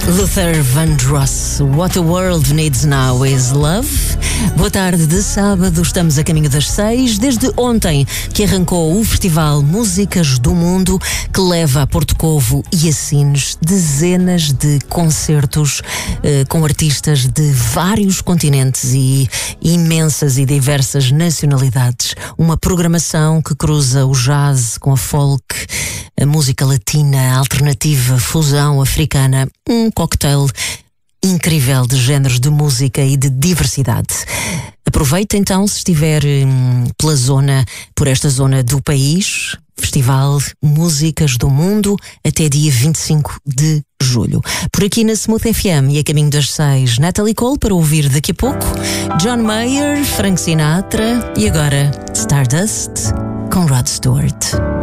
Luther Vandross, What the World Needs Now is Love. Boa tarde de sábado, estamos a caminho das 6. Desde ontem que arrancou o Festival Músicas do Mundo, que leva a Porto Covo e a Sines dezenas de concertos com artistas de vários continentes e imensas e diversas nacionalidades. Uma programação que cruza o jazz com a folk, a música latina, a alternativa, fusão africana, um cocktail incrível de géneros de música e de diversidade. Aproveita então, se estiver por esta zona do país, Festival Músicas do Mundo, até dia 25 de julho. Por aqui na Smooth FM e a caminho das 6, Natalie Cole para ouvir daqui a pouco, John Mayer, Frank Sinatra e agora Stardust com Rod Stewart.